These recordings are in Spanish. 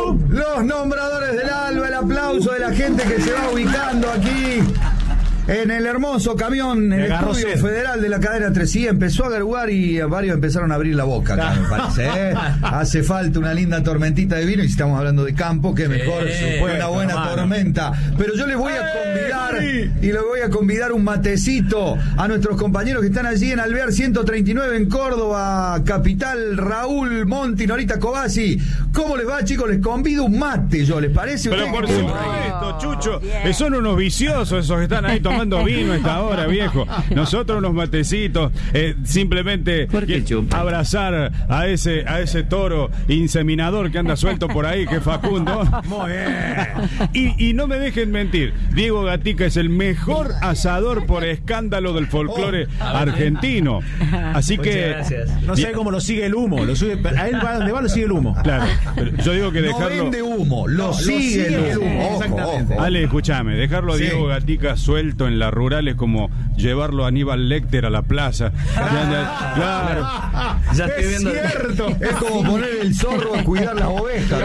Los nombradores del alba, el aplauso de la gente que se va ubicando aquí en el hermoso camión, en el estudio federal de la cadena 3. Sí, empezó a garguar y varios empezaron a abrir la boca acá, me parece, ¿eh? Hace falta una linda tormentita de vino, y si estamos hablando de campo, que mejor una buena tormenta. Pero yo les voy a convidar, y les voy a convidar un matecito a nuestros compañeros que están allí en Alvear 139 en Córdoba, capital. Raúl Monti, Norita Cobasi. ¿Cómo les va, chicos? Les convido un mate, ¿yo? ¿Les parece? Pero por supuesto, Chucho, son unos viciosos esos que están ahí tomando vino a esta hora, viejo. Nosotros unos matecitos, simplemente abrazar a ese toro inseminador que anda suelto por ahí, que es Facundo. Muy bien. Y no me dejen mentir, Diego Gatica es el mejor asador por escándalo del folclore argentino. Así que no sé cómo lo sigue el humo, a él va donde va lo sigue el humo. Claro, pero yo digo que dejarlo. No vende humo, lo sigue el humo. Exactamente. Ojo. Ale, escúchame, dejarlo a Diego Gatica suelto en la rural es como llevarlo a Aníbal Lecter a la plaza. Claro. Ya estoy viendo. Es cierto. Es como poner el zorro a cuidar las ovejas.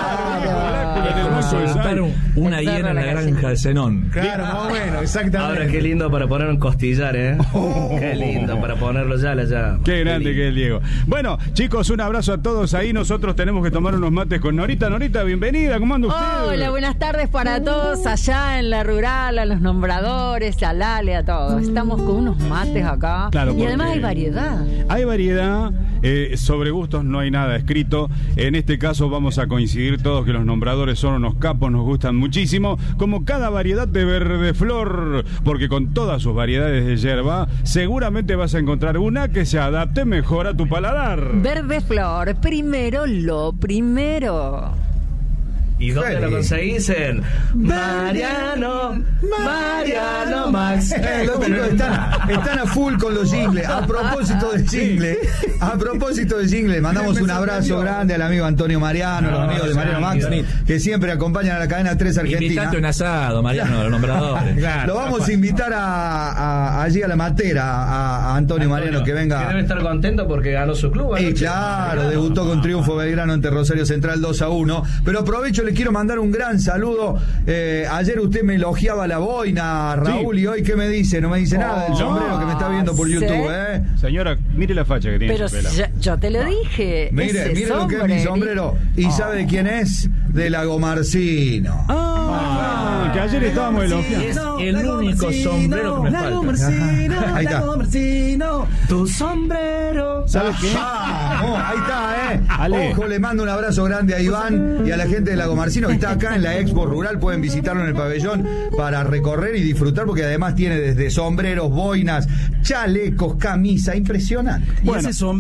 Una hiena en la granja de Zenón. Claro, más bueno, exactamente. Ahora qué lindo para poner un costillar, Qué lindo para ponerlo ya. Qué grande que es Diego. Bueno, chicos, un abrazo a todos ahí. Nosotros tenemos que tomar unos mates con Norita. Norita, bienvenida, ¿cómo anda usted? Hola, buenas tardes para todos allá en la rural, a los nombradores, a Lale, a todos. Estamos con unos mates acá. Claro, y además hay variedad. Hay variedad, sobre gustos no hay nada escrito. En este caso vamos a coincidir todos que los nombradores son unos capos, nos gustan muchísimo, como cada variedad de verde flor, porque con todas sus variedades de yerba, seguramente vas a encontrar una que se adapte mejor a tu paladar. Verde flor, primero lo primero. ¿Y dónde lo conseguís? En Mariano Max. Los chicos están a full con los jingles. A propósito de jingle, mandamos un abrazo grande al amigo Antonio Mariano, los amigos de Mariano Max, que siempre acompañan a la cadena 3 Argentina. Invitate un asado, Mariano, los nombradores. Claro, lo vamos a invitar allí a la matera, a Antonio Mariano, que venga. Que debe estar contento porque ganó su club. Y claro, debutó con triunfo Belgrano ante Rosario Central 2-1. Pero aprovecho, le quiero mandar un gran saludo. Ayer usted me elogiaba la boina, Raúl, y hoy ¿qué me dice? No me dice nada del sombrero que me está viendo por YouTube, Señora, mire la facha que tiene. Pero yo te lo dije. Mire lo que es mi sombrero. ¿Y sabe de quién es? De Lagomarcino. Que ayer estábamos elogiando. Es el único sombrero que me falta. Ahí está. Tu sombrero. ¿Sabes qué? Ahí está, Ojo, le mando un abrazo grande a Iván y a la gente de Lagomarcino que está acá en la Expo Rural. Pueden visitarlo en el pabellón para recorrer y disfrutar, porque además tiene desde sombreros, boinas, chalecos, camisa, impresionante. Bueno,